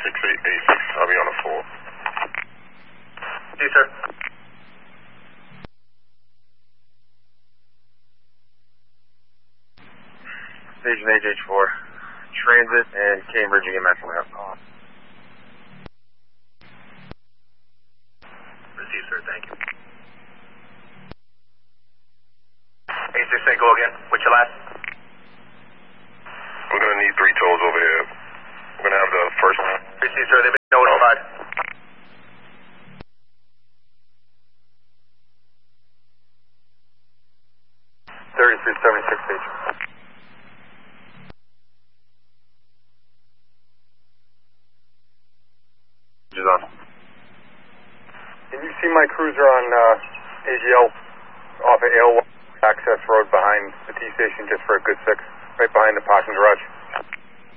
6886, I'll be on the 4. See, sir. Station HH4, Transit and Cambridge EMS lab. Receive, sir. Thank you. 868, go again. What's your last? We're going to need 3 tows over here. We're going to have the first one. Receive, sir. They've been notified. Can you see my cruiser on AGL off of AL access road behind the T station just for a good 6, right behind the parking garage?